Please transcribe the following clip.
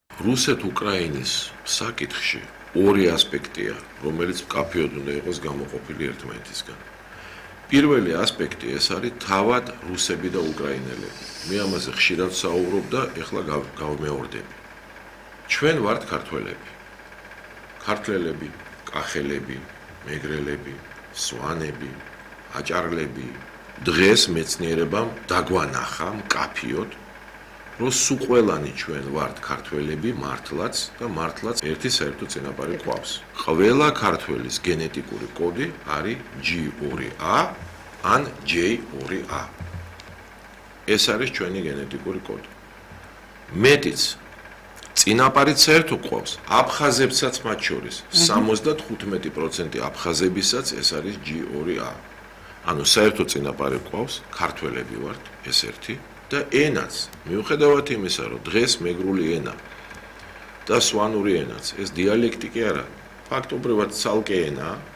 რუსეთ-უკრაინის საკითხში ორი ასპექტია, რომელიც მკაფიოდ უნდა იყოს გამოყოფილი ერთმანეთისგან. პირველი ასპექტი ეს არის თავად რუსები და უკრაინელები. მე ამაზე ხშირად საუბრობ და ეხლა გავმეორდები. ჩვენ ვართ ქართველები. ქართველები, კახელები, მეგრელები, სვანები, აჭარლები. დღეს მეცნიერებამ დაგვანახა მკაფიოდ, რომ სულ ყველანი ჩვენ ვართ ქართველები მართლაც და მართლაც ერთი საერთო წინაპარი გვყავს. ყველა ქართველის გენეტიკური კოდი არის G2A ან J2A. ეს არის ჩვენი გენეტიკური კოდი. მეტიც წინაპარიც საერთო გვყავს აფხაზებსაც მათ შორის 75% აფხაზებისაც ეს არის G2A. ანუ საერთო წინაპარი გვყავს ქართველები ვართ ეს ერთი და ენაც მიუხედავად იმისა, რომ დღეს მეგრული ენა და სვანური ენაც ეს დიალექტიკი არა, ფაქტობრივად ცალკე ენაა,